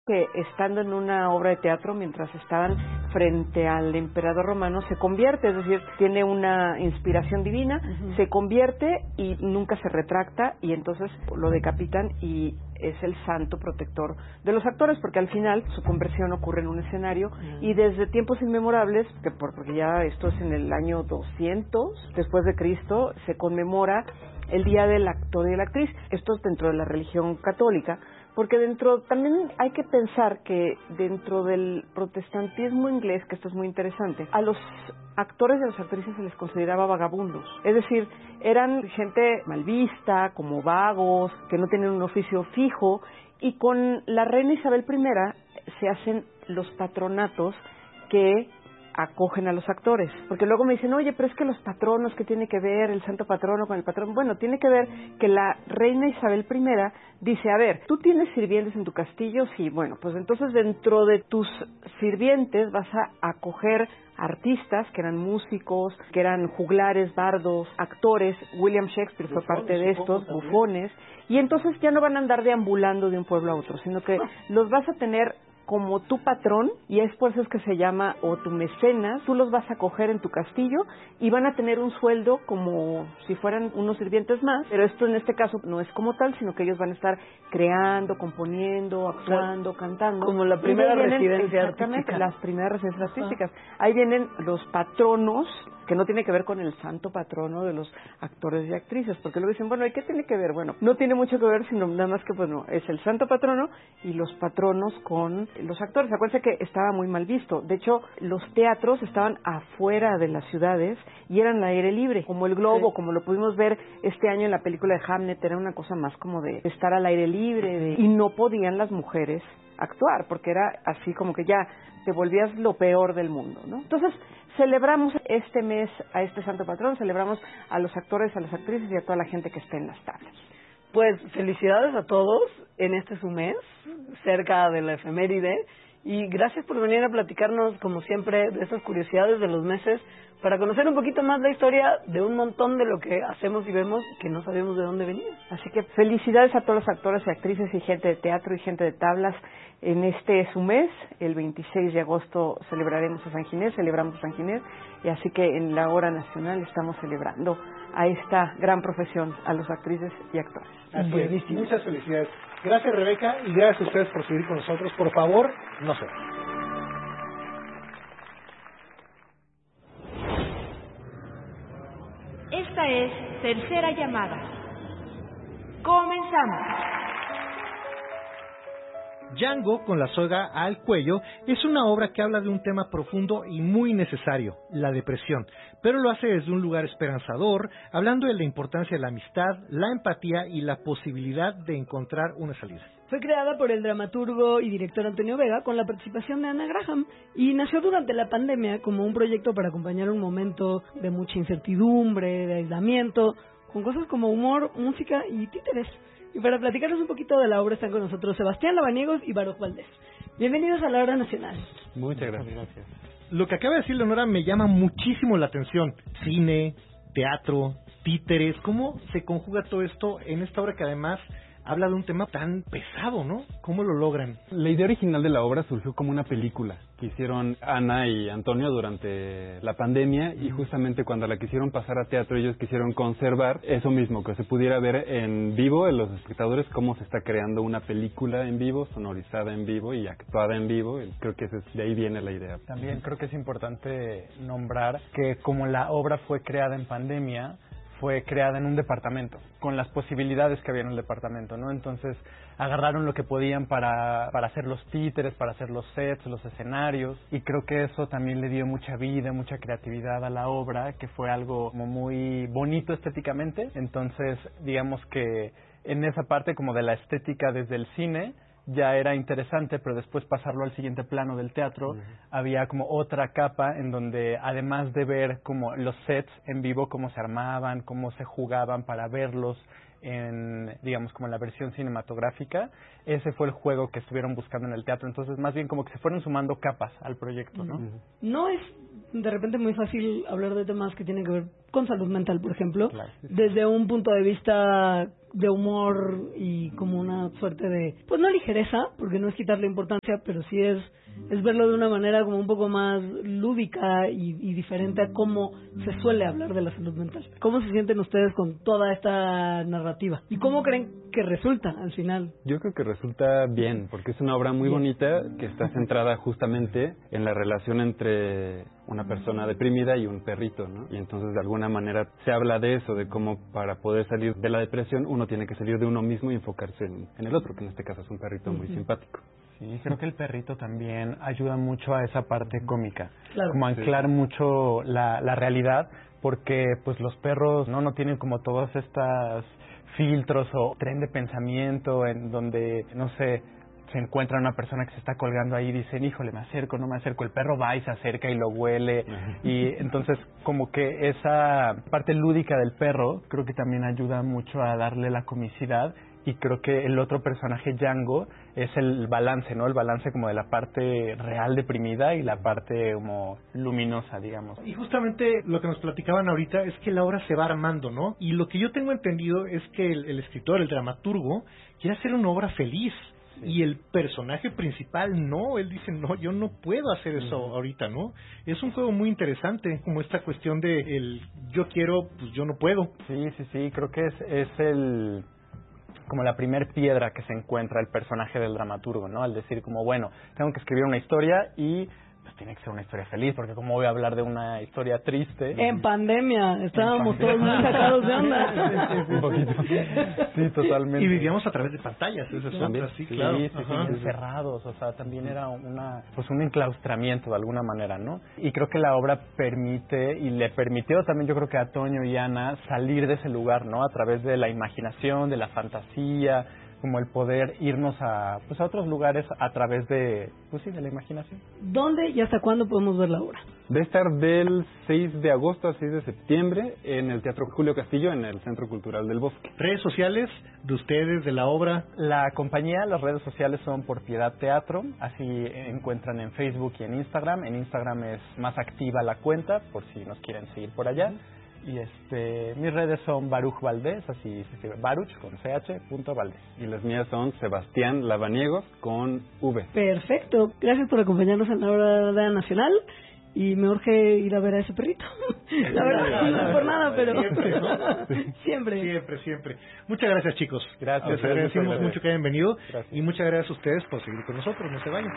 que estando en una obra de teatro, mientras estaban frente al emperador romano, se convierte, es decir, tiene una inspiración divina, se convierte y nunca se retracta, y entonces lo decapitan y es el santo protector de los actores, porque al final su conversión ocurre en un escenario y desde tiempos inmemorables, porque ya esto es en el año 200 después de Cristo, se conmemora el Día del Actor y de la Actriz. Esto es dentro de la religión católica, porque también hay que pensar que dentro del protestantismo inglés, que esto es muy interesante, a los actores y a las actrices se les consideraba vagabundos, es decir, eran gente mal vista, como vagos, que no tienen un oficio fijo, y con la reina Isabel I se hacen los patronatos que acogen a los actores, porque luego me dicen, oye, pero es que los patronos, ¿qué tiene que ver el santo patrono con el patrón? Bueno, tiene que ver que la reina Isabel I dice, a ver, ¿tú tienes sirvientes en tu castillo? Sí, bueno, pues entonces dentro de tus sirvientes vas a acoger artistas que eran músicos, que eran juglares, bardos, actores. William Shakespeare fue parte de estos, bufones, y entonces ya no van a andar deambulando de un pueblo a otro, sino que los vas a tener como tu patrón, y es por eso es que se llama, o tu mecenas. Tú los vas a coger en tu castillo y van a tener un sueldo como si fueran unos sirvientes más, pero esto en este caso no es como tal, sino que ellos van a estar creando, componiendo, actuando, cantando. Como la primera residencia artística. Las primeras residencias artísticas. Ah. Ahí vienen los patronos, que no tiene que ver con el santo patrono de los actores y actrices, porque luego dicen, bueno, ¿y qué tiene que ver? Bueno, no tiene mucho que ver, sino nada más que, bueno, es el santo patrono y los patronos con los actores. Acuérdense que estaba muy mal visto. De hecho, los teatros estaban afuera de las ciudades y eran al aire libre, como el globo, sí, como lo pudimos ver este año en la película de Hamlet. Era una cosa más como de estar al aire libre, y no podían las mujeres actuar, porque era así como que ya te volvías lo peor del mundo, ¿no? Entonces, celebramos este mes a este santo patrón, celebramos a los actores, a las actrices y a toda la gente que esté en las tablas. Pues felicidades a todos en este su mes, cerca de la efeméride, y gracias por venir a platicarnos, como siempre, de esas curiosidades de los meses, para conocer un poquito más la historia de un montón de lo que hacemos y vemos que no sabemos de dónde venía. Así que felicidades a todos los actores y actrices y gente de teatro y gente de tablas en este su mes. El 26 de agosto celebramos a San Ginés, y así que en la hora nacional estamos celebrando a esta gran profesión, a los actrices y actores. Así es. Muchas felicidades. Gracias, Rebeca, y gracias a ustedes por seguir con nosotros. Por favor, no se vayan. Esta es Tercera Llamada. Comenzamos. Django con la soga al cuello es una obra que habla de un tema profundo y muy necesario, la depresión, pero lo hace desde un lugar esperanzador, hablando de la importancia de la amistad, la empatía y la posibilidad de encontrar una salida. Fue creada por el dramaturgo y director Antonio Vega con la participación de Ana Graham y nació durante la pandemia como un proyecto para acompañar un momento de mucha incertidumbre, de aislamiento, con cosas como humor, música y títeres. Y para platicarnos un poquito de la obra están con nosotros Sebastián Labaniegos y Baruch Valdés. Bienvenidos a la Hora Nacional. Muchas gracias. Lo que acaba de decir Leonora me llama muchísimo la atención. Cine, teatro, títeres, ¿cómo se conjuga todo esto en esta obra que además habla de un tema tan pesado, ¿no? ¿Cómo lo logran? La idea original de la obra surgió como una película que hicieron Ana y Antonio durante la pandemia, y justamente cuando la quisieron pasar a teatro ellos quisieron conservar eso mismo, que se pudiera ver en vivo en los espectadores cómo se está creando una película en vivo, sonorizada en vivo y actuada en vivo, y creo que de ahí viene la idea. También creo que es importante nombrar que como la obra fue creada en pandemia, fue creada en un departamento, con las posibilidades que había en el departamento, ¿no? Entonces agarraron lo que podían para hacer los títeres, para hacer los sets, los escenarios, y creo que eso también le dio mucha vida, mucha creatividad a la obra, que fue algo como muy bonito estéticamente. Entonces, digamos que en esa parte como de la estética desde el cine, ya era interesante, pero después pasarlo al siguiente plano del teatro, había como otra capa en donde además de ver como los sets en vivo, cómo se armaban, cómo se jugaban para verlos en, digamos, como en la versión cinematográfica, ese fue el juego que estuvieron buscando en el teatro. Entonces, más bien como que se fueron sumando capas al proyecto, ¿no? No es de repente muy fácil hablar de temas que tienen que ver con salud mental, por ejemplo, Claro. desde un punto de vista de humor y como una suerte de, pues no ligereza, porque no es quitarle importancia, pero sí es verlo de una manera como un poco más lúdica y diferente a cómo se suele hablar de la salud mental. ¿Cómo se sienten ustedes con toda esta narrativa? ¿Y cómo creen que resulta al final? Yo creo que resulta bien, porque es una obra muy bonita que está centrada justamente en la relación entre una persona deprimida y un perrito, ¿no? Y entonces de alguna manera se habla de eso, de cómo para poder salir de la depresión uno tiene que salir de uno mismo y enfocarse en el otro, que en este caso es un perrito muy simpático. Sí, creo que el perrito también ayuda mucho a esa parte cómica, Claro. como a anclar mucho la realidad, porque pues los perros no tienen como todos estos filtros o tren de pensamiento en donde, no sé, se encuentra una persona que se está colgando ahí y dicen, híjole, me acerco, no me acerco, el perro va y se acerca y lo huele, y entonces como que esa parte lúdica del perro creo que también ayuda mucho a darle la comicidad. Y creo que el otro personaje, Django, es el balance, ¿no? El balance como de la parte real deprimida y la parte como luminosa, digamos. Y justamente lo que nos platicaban ahorita es que la obra se va armando, ¿no? Y lo que yo tengo entendido es que el escritor, el dramaturgo, quiere hacer una obra feliz. Sí. Y el personaje principal no, él dice, no, yo no puedo hacer eso ahorita, ¿no? Es un juego muy interesante, como esta cuestión de el yo quiero, pues yo no puedo. Sí, creo que es el... como la primer piedra que se encuentra el personaje del dramaturgo, ¿no? Al decir como, bueno, tengo que escribir una historia y pues tiene que ser una historia feliz, porque como voy a hablar de una historia triste... En pandemia, estábamos todos muy sacados de onda. Un poquito. Sí, totalmente. Y vivíamos a través de pantallas, eso es otra, sí, claro. Sí, encerrados, o sea, también era un enclaustramiento de alguna manera, ¿no? Y creo que la obra permite, y le permitió también yo creo que a Toño y Ana salir de ese lugar, ¿no? A través de la imaginación, de la fantasía, como el poder irnos a otros lugares a través de la imaginación. ¿Dónde y hasta cuándo podemos ver la obra? Va a estar del 6 de agosto al 6 de septiembre en el Teatro Julio Castillo, en el Centro Cultural del Bosque. ¿Redes sociales de ustedes, de la obra? La compañía, las redes sociales son Por Piedad Teatro, así encuentran en Facebook y en Instagram. En Instagram es más activa la cuenta, por si nos quieren seguir por allá. Y mis redes son Baruch Valdés, así se escribe Baruch con ch.valdés. Y las mías son Sebastián Lavaniegos con V. Perfecto, gracias por acompañarnos en la hora nacional y me urge ir a ver a ese perrito. La verdad, no es por nada, pero siempre, ¿no? Siempre. Muchas gracias, chicos. Gracias. Les agradecemos mucho que hayan venido. Gracias. Y muchas gracias a ustedes por seguir con nosotros, no se vayan.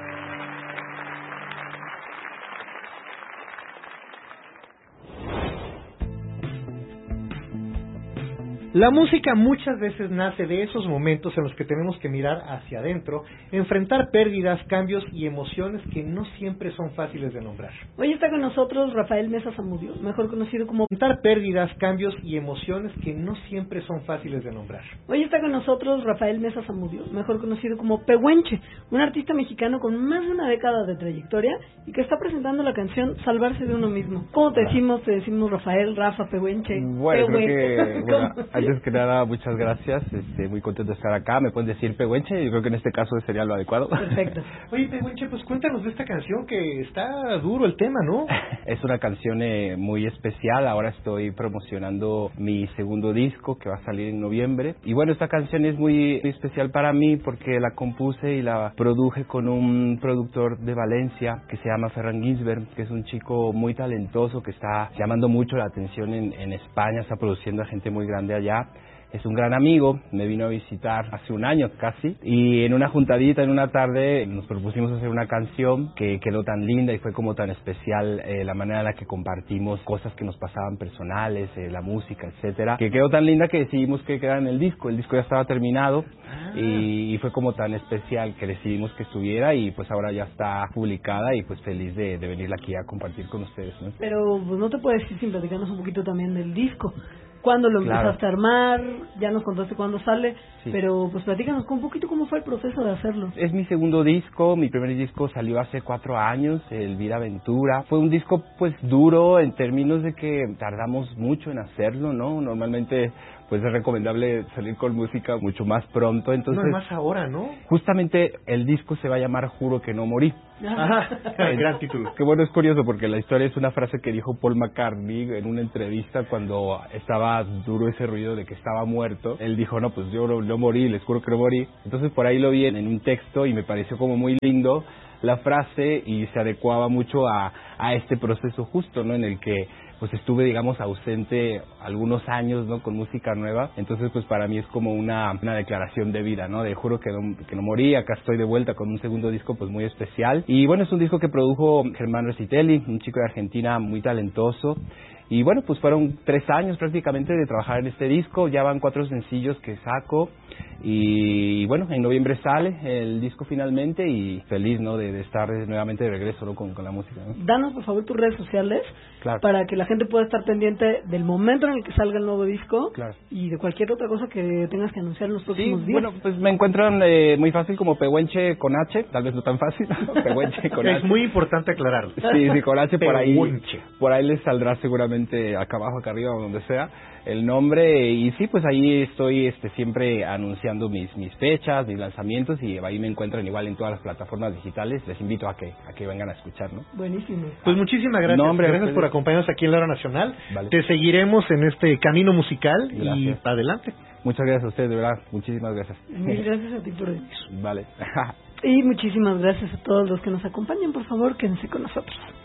La música muchas veces nace de esos momentos en los que tenemos que mirar hacia adentro, enfrentar pérdidas, cambios y emociones que no siempre son fáciles de nombrar. Hoy está con nosotros Rafael Mesa Zamudio, mejor conocido como... Enfrentar pérdidas, cambios y emociones que no siempre son fáciles de nombrar. Hoy está con nosotros Rafael Mesa Zamudio, mejor conocido como Pehuenche, un artista mexicano con más de una década de trayectoria y que está presentando la canción Salvarse de uno mismo. ¿Cómo te decimos? Te decimos Rafael, Rafa, Pehuenche. Bueno, creo que... Antes que nada, muchas gracias. Muy contento de estar acá. Me pueden decir Pehuenche. Yo creo que en este caso sería lo adecuado. Perfecto. Oye, Pehuenche, pues cuéntanos de esta canción que está duro el tema, ¿no? Es una canción muy especial. Ahora estoy promocionando mi segundo disco que va a salir en noviembre. Y bueno, esta canción es muy especial para mí porque la compuse y la produje con un productor de Valencia que se llama Ferran Ginsberg, que es un chico muy talentoso que está llamando mucho la atención en España. Está produciendo a gente muy grande allá. Es un gran amigo, me vino a visitar hace un año casi y en una juntadita, en una tarde, nos propusimos hacer una canción que quedó tan linda y fue como tan especial la manera en la que compartimos cosas que nos pasaban personales, la música, etcétera, que quedó tan linda que decidimos que quedara en el disco ya estaba terminado y fue como tan especial que decidimos que estuviera y pues ahora ya está publicada y pues feliz de venir aquí a compartir con ustedes, ¿no? Pero pues no te puedes ir sin platicarnos un poquito también del disco. ¿Cuándo lo empezaste a armar? Ya nos contaste cuándo sale, sí. Pero pues platícanos un poquito cómo fue el proceso de hacerlo. Es mi segundo disco, mi primer disco salió hace 4 años, El Vida Aventura. Fue un disco pues duro en términos de que tardamos mucho en hacerlo, ¿no? Normalmente pues es recomendable salir con música mucho más pronto. Entonces, no, más ahora, ¿no? Justamente el disco se va a llamar Juro que no morí. Gran título. Que bueno, es curioso porque la historia es una frase que dijo Paul McCartney en una entrevista cuando estaba duro ese ruido de que estaba muerto. Él dijo, no, pues yo no morí, les juro que no morí. Entonces por ahí lo vi en un texto y me pareció como muy lindo la frase y se adecuaba mucho a este proceso justo, ¿no? En el que pues estuve, digamos, ausente algunos años, ¿no? Con música nueva. Entonces, pues para mí es como una declaración de vida, ¿no? De juro que no morí, acá estoy de vuelta con un segundo disco pues muy especial. Y bueno, es un disco que produjo Germán Resitelli, un chico de Argentina muy talentoso. Y bueno, pues fueron 3 años prácticamente de trabajar en este disco, ya van 4 sencillos que saco y bueno, en noviembre sale el disco finalmente y feliz, ¿no? De estar nuevamente de regreso, ¿no? con la música, ¿no? Danos por favor tus redes sociales, claro, para que la gente pueda estar pendiente del momento en el que salga el nuevo disco, claro, y de cualquier otra cosa que tengas que anunciar en los próximos días. Bueno, pues me encuentran muy fácil como Pehuenche con H, tal vez no tan fácil, Pehuenche con H. Es muy importante aclararlo. Sí, con H por ahí, Pehuenche. por ahí les saldrá seguramente acá abajo, acá arriba o donde sea el nombre. Y sí, pues ahí estoy siempre anunciando mis fechas, mis lanzamientos, y ahí me encuentran igual en todas las plataformas digitales. Les invito a que vengan a escuchar, ¿no? Buenísimo. Pues muchísimas gracias. No, hombre, gracias por acompañarnos aquí en la Hora Nacional. Vale. Te seguiremos en este camino musical. Gracias. Y adelante. Muchas gracias a ustedes, de verdad. Muchísimas gracias. Mil gracias a ti por venir. Vale. Y muchísimas gracias a todos los que nos acompañan. Por favor, quédense con nosotros.